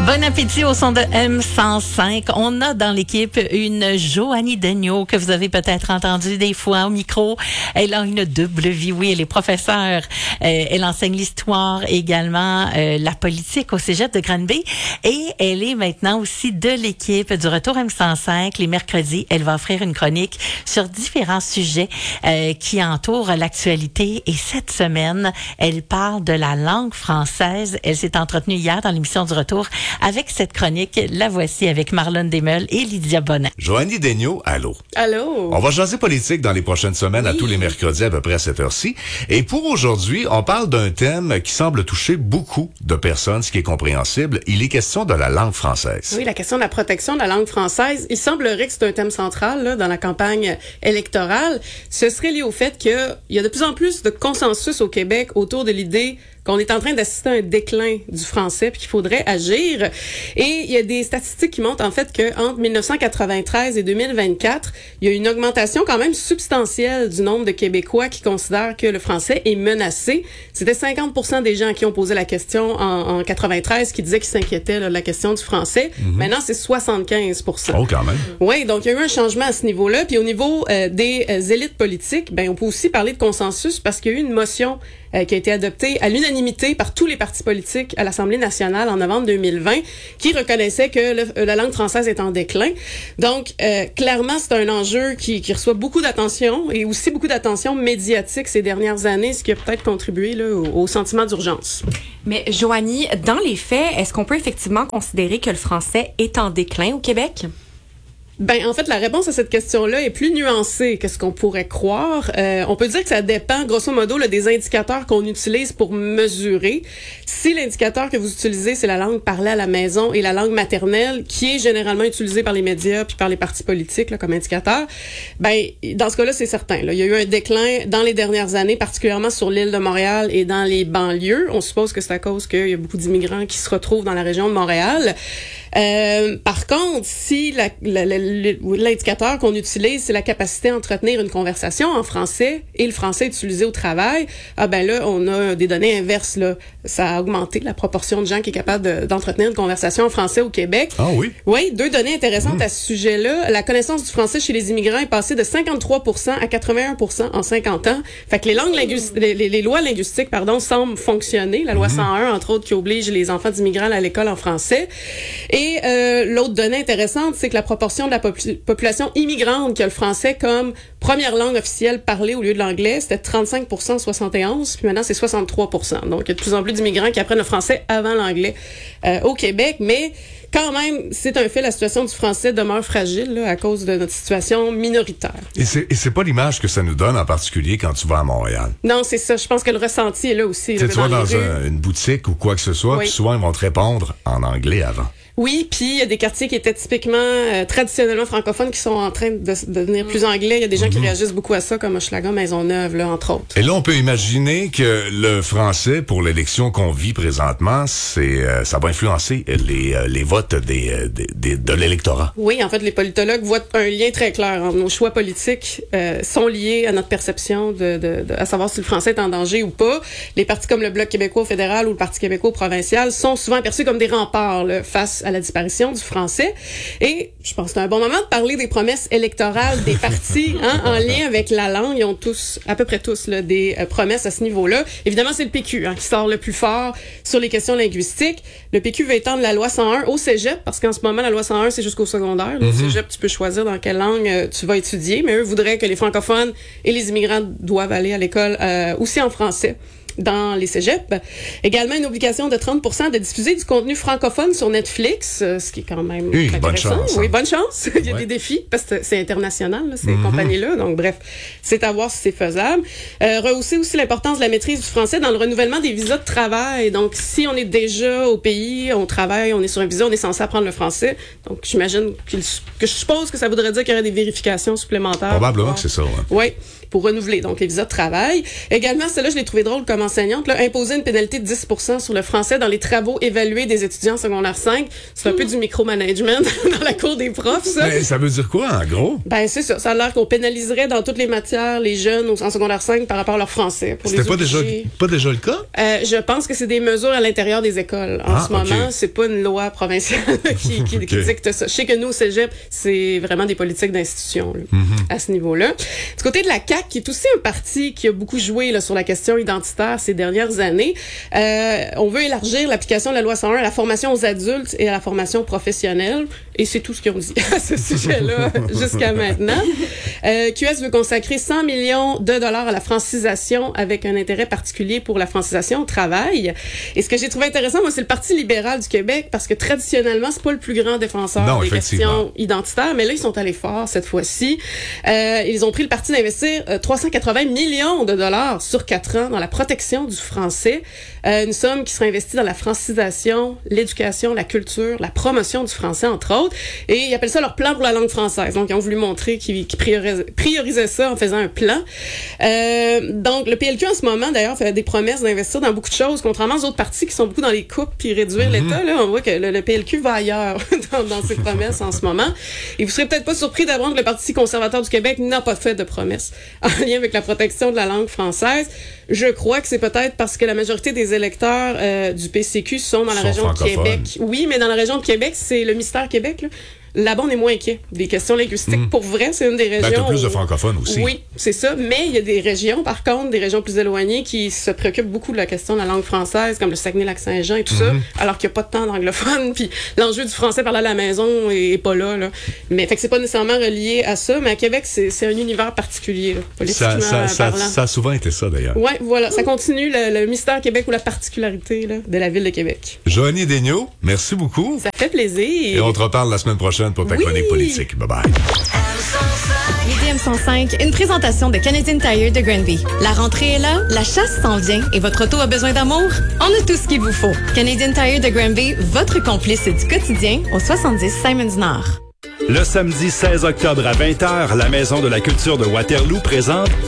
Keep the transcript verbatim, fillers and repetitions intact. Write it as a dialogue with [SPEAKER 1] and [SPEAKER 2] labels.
[SPEAKER 1] Bon appétit au son de M cent cinq. On a dans l'équipe une Joanie Daigneault que vous avez peut-être entendue des fois au micro. Elle a une double vie. Oui, elle est professeure. Euh, elle enseigne l'histoire également, euh, la politique au Cégep de Granby. Et elle est maintenant aussi de l'équipe du Retour M cent cinq. Les mercredis, elle va offrir une chronique sur différents sujets euh, qui entourent l'actualité. Et cette semaine, elle parle de la langue française. Elle s'est entretenue hier dans l'émission du Retour avec cette chronique. La voici avec Marlène Desmeules et Lydia Bonin.
[SPEAKER 2] Joanie Daigneault, allô.
[SPEAKER 3] Allô.
[SPEAKER 2] On va jaser politique dans les prochaines semaines, oui, à tous les mercredis à peu près à cette heure-ci. Et pour aujourd'hui, on parle d'un thème qui semble toucher beaucoup de personnes, ce qui est compréhensible. Il est question de la langue française.
[SPEAKER 3] Oui, la question de la protection de la langue française. Il semblerait que c'est un thème central là, dans la campagne électorale. Ce serait lié au fait qu'il y a de plus en plus de consensus au Québec autour de l'idée qu'on est en train d'assister à un déclin du français puis qu'il faudrait agir. Et il y a des statistiques qui montrent en fait que entre dix-neuf cent quatre-vingt-treize et deux mille vingt-quatre, il y a une augmentation quand même substantielle du nombre de Québécois qui considèrent que le français est menacé. C'était cinquante pour cent des gens qui ont posé la question en, en quatre-vingt-treize qui disaient qu'ils s'inquiétaient là, de la question du français. Mm-hmm. Maintenant, c'est soixante-quinze pour cent.
[SPEAKER 2] Oh, quand même.
[SPEAKER 3] Oui, donc il y a eu un changement à ce niveau-là. Puis au niveau euh, des euh, élites politiques, ben on peut aussi parler de consensus parce qu'il y a eu une motion euh, qui a été adoptée à l'unanimité par tous les partis politiques à l'Assemblée nationale en novembre deux mille vingt, qui reconnaissait que le, la langue française est en déclin. Donc, euh, clairement, c'est un enjeu qui, qui reçoit beaucoup d'attention et aussi beaucoup d'attention médiatique ces dernières années, ce qui a peut-être contribué là, au, au sentiment d'urgence.
[SPEAKER 4] Mais Joanie, dans les faits, est-ce qu'on peut effectivement considérer que le français est en déclin au Québec?
[SPEAKER 3] Ben en fait la réponse à cette question-là est plus nuancée que ce qu'on pourrait croire. Euh, on peut dire que ça dépend grosso modo là, des indicateurs qu'on utilise pour mesurer. Si l'indicateur que vous utilisez c'est la langue parlée à la maison et la langue maternelle qui est généralement utilisée par les médias puis par les partis politiques là, comme indicateur, ben dans ce cas-là c'est certain. Là, il y a eu un déclin dans les dernières années, particulièrement sur l'île de Montréal et dans les banlieues. On suppose que c'est à cause qu'il y a beaucoup d'immigrants qui se retrouvent dans la région de Montréal. Euh, par contre, si la, la, la, l'indicateur qu'on utilise, c'est la capacité à entretenir une conversation en français et le français utilisé au travail, ah ben là, on a des données inverses. Là. Ça a augmenté la proportion de gens qui est capable de, d'entretenir une conversation en français au Québec.
[SPEAKER 2] Ah oui?
[SPEAKER 3] Oui, deux données intéressantes
[SPEAKER 2] mmh.
[SPEAKER 3] à ce sujet-là. La connaissance du français chez les immigrants est passée de cinquante-trois pour cent à quatre-vingt-un pour cent en cinquante ans. Fait que les langues linguistiques, les, les, les lois linguistiques, pardon, semblent fonctionner. La loi mmh. cent un, entre autres, qui oblige les enfants d'immigrants à l'école en français. Et Et euh, l'autre donnée intéressante, c'est que la proportion de la popul- population immigrante qui a le français comme première langue officielle parlée au lieu de l'anglais, c'était trente-cinq pour cent en soixante et onze, puis maintenant c'est soixante-trois pour cent. Donc il y a de plus en plus d'immigrants qui apprennent le français avant l'anglais euh, au Québec, mais quand même, c'est un fait, la situation du français demeure fragile là, à cause de notre situation minoritaire.
[SPEAKER 2] Et c'est, et c'est pas l'image que ça nous donne, en particulier quand tu vas à Montréal.
[SPEAKER 3] Non, c'est ça. Je pense que le ressenti est là aussi.
[SPEAKER 2] Tu
[SPEAKER 3] là,
[SPEAKER 2] vas dans,
[SPEAKER 3] dans
[SPEAKER 2] un, une boutique ou quoi que ce soit,
[SPEAKER 3] oui.
[SPEAKER 2] puis souvent ils vont te répondre en anglais avant.
[SPEAKER 3] Oui, puis il y a des quartiers qui étaient typiquement euh, traditionnellement francophones qui sont en train de, de devenir plus anglais. Il y a des gens mm-hmm. qui réagissent beaucoup à ça, comme Hochelaga, Maisonneuve, là, entre autres.
[SPEAKER 2] Et là, on peut imaginer que le français, pour l'élection qu'on vit présentement, c'est euh, ça va influencer les, euh, les votes des, euh, des, des, de l'électorat.
[SPEAKER 3] Oui, en fait, les politologues voient un lien très clair entre nos choix politiques euh, sont liés à notre perception de, de, de, à savoir si le français est en danger ou pas. Les partis comme le Bloc québécois au fédéral ou le Parti québécois au provincial sont souvent perçus comme des remparts là, face à la disparition du français. Et je pense que c'est un bon moment de parler des promesses électorales des partis hein, en lien avec la langue. Ils ont tous, à peu près tous, là, des euh, promesses à ce niveau-là. Évidemment, c'est le P Q hein, qui sort le plus fort sur les questions linguistiques. Le P Q veut étendre la loi cent un au cégep, parce qu'en ce moment, la loi cent un, c'est jusqu'au secondaire. Là. Mm-hmm. Au cégep, tu peux choisir dans quelle langue euh, tu vas étudier, mais eux voudraient que les francophones et les immigrants doivent aller à l'école euh, aussi en français dans les cégeps. Également, une obligation de trente pour cent de diffuser du contenu francophone sur Netflix, euh, ce qui est quand même
[SPEAKER 2] oui,
[SPEAKER 3] intéressant.
[SPEAKER 2] Bonne chance,
[SPEAKER 3] oui,
[SPEAKER 2] hein.
[SPEAKER 3] bonne chance. Il y a
[SPEAKER 2] ouais.
[SPEAKER 3] des défis, parce que c'est international, là, ces
[SPEAKER 2] mm-hmm.
[SPEAKER 3] compagnies-là. Donc, bref, c'est à voir si c'est faisable. Euh, rehausser aussi l'importance de la maîtrise du français dans le renouvellement des visas de travail. Donc, si on est déjà au pays, on travaille, on est sur un visa, on est censé apprendre le français. Donc, j'imagine qu'il, que je suppose que ça voudrait dire qu'il y aurait des vérifications supplémentaires.
[SPEAKER 2] Probablement que c'est ça, ouais.
[SPEAKER 3] Oui. pour renouveler donc les visas de travail. Également, celle-là, je l'ai trouvé drôle comme enseignante, là, imposer une pénalité de dix pour cent sur le français dans les travaux évalués des étudiants secondaire cinq. C'est un peu du micromanagement dans la cour des profs, ça.
[SPEAKER 2] Mais ça veut dire quoi, en gros?
[SPEAKER 3] Ben, c'est ça. Ça a l'air qu'on pénaliserait dans toutes les matières les jeunes en secondaire cinq par rapport à leur français.
[SPEAKER 2] C'était pas déjà, pas déjà le cas?
[SPEAKER 3] Euh, je pense que c'est des mesures à l'intérieur des écoles. En
[SPEAKER 2] ah,
[SPEAKER 3] ce moment,
[SPEAKER 2] okay.
[SPEAKER 3] c'est pas une loi provinciale qui, qui, okay. qui dicte ça. Je sais que nous, au cégep, c'est vraiment des politiques d'institution là, mm-hmm. à ce niveau-là. Du côté de la C A Q, qui est aussi un parti qui a beaucoup joué là, sur la question identitaire ces dernières années, euh, on veut élargir l'application de la loi cent un à la formation aux adultes et à la formation professionnelle. Et c'est tout ce qu'ils ont dit à ce sujet-là jusqu'à maintenant. Euh, Q S veut consacrer cent millions de dollars à la francisation avec un intérêt particulier pour la francisation au travail. Et ce que j'ai trouvé intéressant, moi, c'est le Parti libéral du Québec parce que traditionnellement, c'est pas le plus grand défenseur
[SPEAKER 2] non,
[SPEAKER 3] des questions identitaires, mais là, ils sont allés fort cette fois-ci. Euh, ils ont pris le parti d'investir euh, trois cent quatre-vingts millions de dollars sur quatre ans dans la protection du français. Euh, une somme qui sera investie dans la francisation, l'éducation, la culture, la promotion du français, entre autres. Et ils appellent ça leur plan pour la langue française. Donc, ils ont voulu montrer qu'ils, qu'ils priorisaient, priorisaient ça en faisant un plan. Euh, donc, le P L Q, en ce moment, d'ailleurs, fait des promesses d'investir dans beaucoup de choses, contrairement aux autres partis qui sont beaucoup dans les coupes puis réduire mm-hmm. l'État. Là, on voit que le, le P L Q va ailleurs dans, dans ses promesses en ce moment. Et vous serez peut-être pas surpris d'apprendre que le Parti conservateur du Québec n'a pas fait de promesses en lien avec la protection de la langue française. Je crois que c'est peut-être parce que la majorité des électeurs euh, du P C Q sont dans la
[SPEAKER 2] sont
[SPEAKER 3] région de Québec. Oui, mais dans la région de Québec, c'est le mystère Québec, là. Là-bas, on est moins inquiet. Des questions linguistiques, mmh. pour vrai, c'est une des régions...
[SPEAKER 2] Ben, t'as plus
[SPEAKER 3] où...
[SPEAKER 2] de francophones aussi.
[SPEAKER 3] Oui, c'est ça. Mais il y a des régions, par contre, des régions plus éloignées qui se préoccupent beaucoup de la question de la langue française, comme le Saguenay-Lac-Saint-Jean et tout mmh. ça, alors qu'il n'y a pas de temps d'anglophone. Puis l'enjeu du français parlé à la maison est, est pas là, là. Mais fait que c'est pas nécessairement relié à ça. Mais à Québec, c'est, c'est un univers particulier, là, politiquement
[SPEAKER 2] ça, ça,
[SPEAKER 3] parlant.
[SPEAKER 2] Ça, ça a souvent été ça, d'ailleurs.
[SPEAKER 3] Ouais, voilà. Ça continue le, le mystère Québec ou la particularité là, de la ville de Québec.
[SPEAKER 2] Joanie Daigneault, merci beaucoup.
[SPEAKER 3] Ça fait plaisir.
[SPEAKER 2] Et on te reparle la semaine prochaine pour ta
[SPEAKER 3] oui.
[SPEAKER 2] chronique politique. Bye bye.
[SPEAKER 5] Midi M cent cinq, une présentation de Canadian Tire de Granby. La rentrée est là, la chasse s'en vient et votre auto a besoin d'amour? On a tout ce qu'il vous faut. Canadian Tire de Granby, votre complice du quotidien au soixante-dix Simons Nord.
[SPEAKER 6] Le samedi seize octobre à vingt heures, la Maison de la culture de Waterloo présente